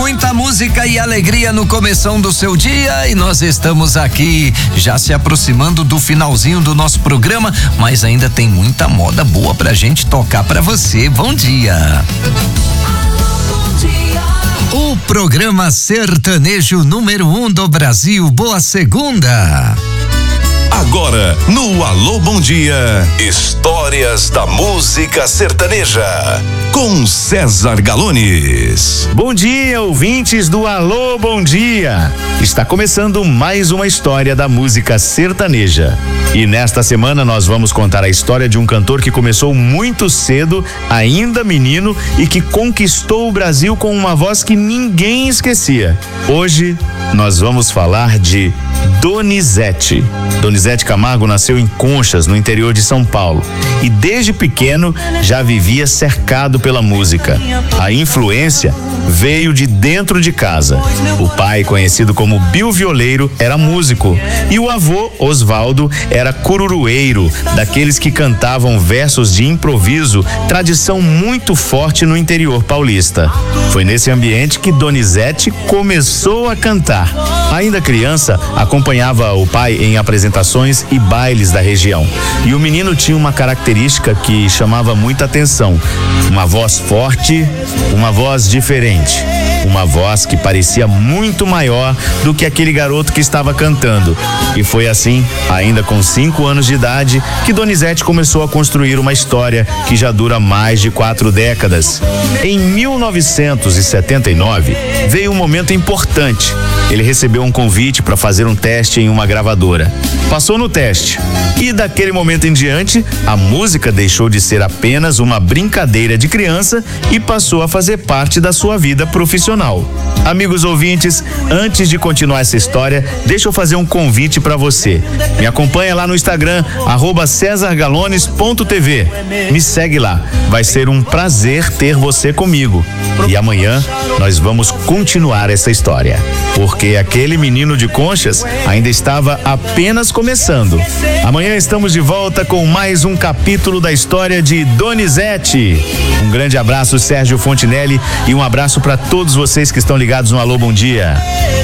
muita música e alegria no começão do seu dia e nós estamos aqui já se aproximando do finalzinho do nosso programa, mas ainda tem muita moda boa pra gente tocar pra você. Bom dia. O programa sertanejo número 1 do Brasil. Boa segunda. Agora, no Alô Bom Dia, histórias da música sertaneja, com César Galones. Bom dia, ouvintes do Alô Bom Dia. Está começando mais uma história da música sertaneja. E nesta semana nós vamos contar a história de um cantor que começou muito cedo, ainda menino, e que conquistou o Brasil com uma voz que ninguém esquecia. Hoje nós vamos falar de Donizete. Donizete Camargo nasceu em Conchas, no interior de São Paulo, e desde pequeno já vivia cercado pela música. A influência veio de dentro de casa. O pai, conhecido como Bill Violeiro, era músico, e o avô, Osvaldo, era cururueiro, daqueles que cantavam versos de improviso, tradição muito forte no interior paulista. Foi nesse ambiente que Donizete começou a cantar. Ainda criança, acompanhava o pai em apresentações e bailes da região. E o menino tinha uma característica que chamava muita atenção: uma voz forte, uma voz diferente, uma voz que parecia muito maior do que aquele garoto que estava cantando. E foi assim, ainda com 5 anos de idade, que Donizete começou a construir uma história que já dura mais de 4 décadas. Em 1979, veio um momento importante. Ele recebeu um convite para fazer um teste em uma gravadora. Passou no teste. E daquele momento em diante, a música deixou de ser apenas uma brincadeira de criança e passou a fazer parte da sua vida profissional. Amigos ouvintes, antes de continuar essa história, deixa eu fazer um convite para você. Me acompanha lá no Instagram, @cesargalones.tv. Me segue lá. Vai ser um prazer ter você comigo. E amanhã nós vamos continuar essa história, porque aquele menino de Conchas ainda estava apenas começando. Amanhã estamos de volta com mais um capítulo da história de Donizete. Um grande abraço, Sérgio Fontinelli, e um abraço para todos vocês que estão ligados no Alô Bom Dia.